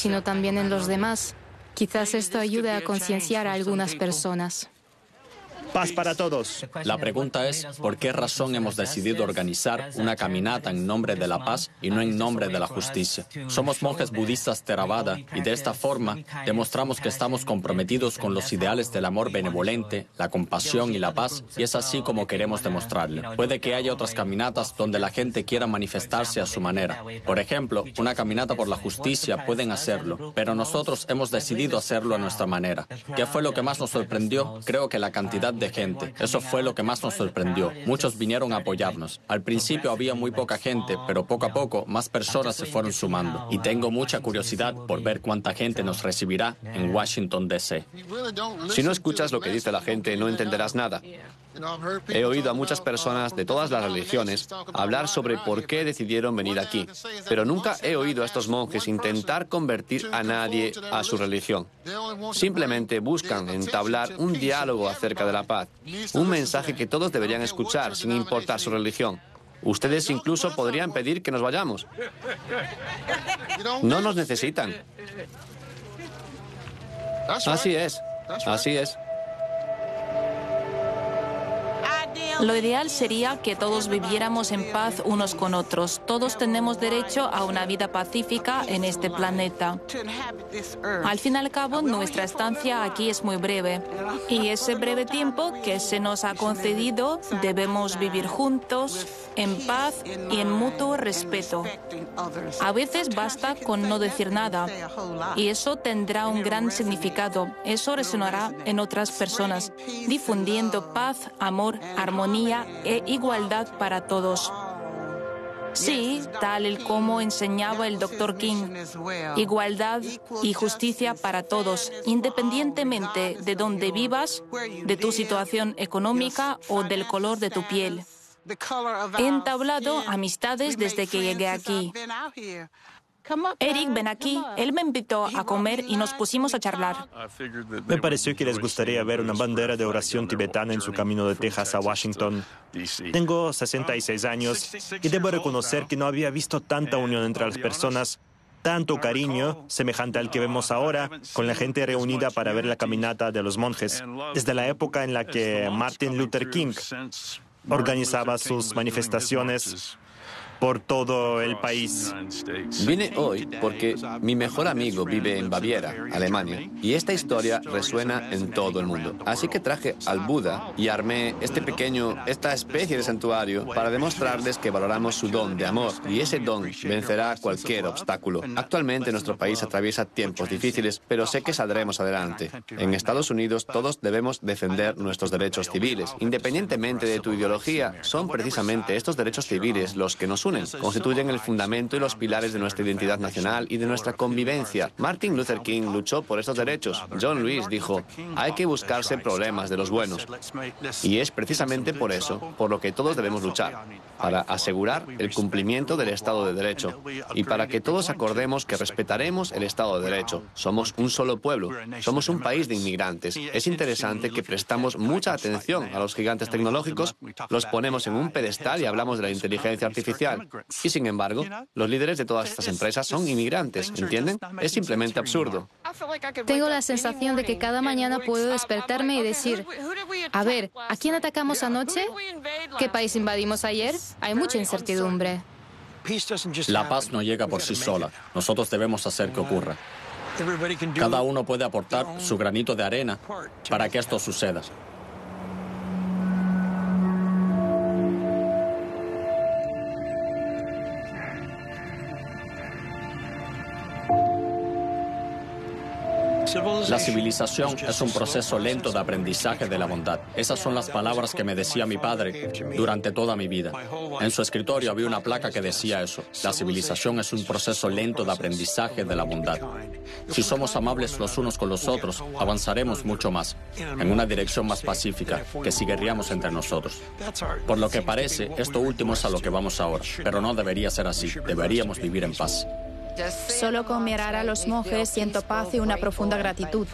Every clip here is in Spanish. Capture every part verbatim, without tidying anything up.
sino también en los demás. Quizás esto ayude a concienciar a algunas personas. Paz para todos. La pregunta es, ¿por qué razón hemos decidido organizar una caminata en nombre de la paz y no en nombre de la justicia? Somos monjes budistas Theravada y de esta forma demostramos que estamos comprometidos con los ideales del amor benevolente, la compasión y la paz, y es así como queremos demostrarlo. Puede que haya otras caminatas donde la gente quiera manifestarse a su manera. Por ejemplo, una caminata por la justicia pueden hacerlo, pero nosotros hemos decidido hacerlo a nuestra manera. ¿Qué fue lo que más nos sorprendió? Creo que la cantidad de gente. Eso fue lo que más nos sorprendió. Muchos vinieron a apoyarnos. Al principio había muy poca gente, pero poco a poco más personas se fueron sumando. Y tengo mucha curiosidad por ver cuánta gente nos recibirá en Washington, D C Si no escuchas lo que dice la gente, no entenderás nada. He oído a muchas personas de todas las religiones hablar sobre por qué decidieron venir aquí, pero nunca he oído a estos monjes intentar convertir a nadie a su religión. Simplemente buscan entablar un diálogo acerca de la paz, un mensaje que todos deberían escuchar sin importar su religión. Ustedes incluso podrían pedir que nos vayamos. No nos necesitan. Así es, así es. Lo ideal sería que todos viviéramos en paz unos con otros. Todos tenemos derecho a una vida pacífica en este planeta. Al fin y al cabo, nuestra estancia aquí es muy breve. Y ese breve tiempo que se nos ha concedido, debemos vivir juntos, en paz y en mutuo respeto. A veces basta con no decir nada. Y eso tendrá un gran significado. Eso resonará en otras personas, difundiendo paz, amor, armonía e igualdad para todos. Sí, tal y como enseñaba el doctor King, igualdad y justicia para todos, independientemente de dónde vivas, de tu situación económica o del color de tu piel. He entablado amistades desde que llegué aquí. Eric, ven aquí. Él me invitó a comer y nos pusimos a charlar. Me pareció que les gustaría ver una bandera de oración tibetana en su camino de Texas a Washington. Tengo sesenta y seis años y debo reconocer que no había visto tanta unión entre las personas, tanto cariño, semejante al que vemos ahora, con la gente reunida para ver la caminata de los monjes, desde la época en la que Martin Luther King organizaba sus manifestaciones por todo el país. Vine hoy porque mi mejor amigo vive en Baviera, Alemania, y esta historia resuena en todo el mundo. Así que traje al Buda y armé este pequeño, esta especie de santuario para demostrarles que valoramos su don de amor, y ese don vencerá cualquier obstáculo. Actualmente nuestro país atraviesa tiempos difíciles, pero sé que saldremos adelante. En Estados Unidos todos debemos defender nuestros derechos civiles. Independientemente de tu ideología, son precisamente estos derechos civiles los que nos unen, constituyen el fundamento y los pilares de nuestra identidad nacional y de nuestra convivencia. Martin Luther King luchó por estos derechos. John Lewis dijo, hay que buscarse problemas de los buenos. Y es precisamente por eso, por lo que todos debemos luchar, para asegurar el cumplimiento del Estado de Derecho y para que todos acordemos que respetaremos el Estado de Derecho. Somos un solo pueblo, somos un país de inmigrantes. Es interesante que prestamos mucha atención a los gigantes tecnológicos, los ponemos en un pedestal y hablamos de la inteligencia artificial. Y sin embargo, los líderes de todas estas empresas son inmigrantes, ¿entienden? Es simplemente absurdo. Tengo la sensación de que cada mañana puedo despertarme y decir, a ver, ¿a quién atacamos anoche? ¿Qué país invadimos ayer? Hay mucha incertidumbre. La paz no llega por sí sola. Nosotros debemos hacer que ocurra. Cada uno puede aportar su granito de arena para que esto suceda. La civilización es un proceso lento de aprendizaje de la bondad. Esas son las palabras que me decía mi padre durante toda mi vida. En su escritorio había una placa que decía eso. La civilización es un proceso lento de aprendizaje de la bondad. Si somos amables los unos con los otros, avanzaremos mucho más, en una dirección más pacífica, que si guerreamos entre nosotros. Por lo que parece, esto último es a lo que vamos ahora, pero no debería ser así. Deberíamos vivir en paz. Solo con mirar a los monjes siento paz y una profunda gratitud.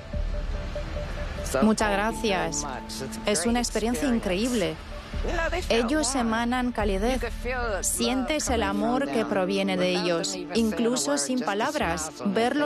Muchas gracias. Es una experiencia increíble. Ellos emanan calidez. Sientes el amor que proviene de ellos, incluso sin palabras. Verlos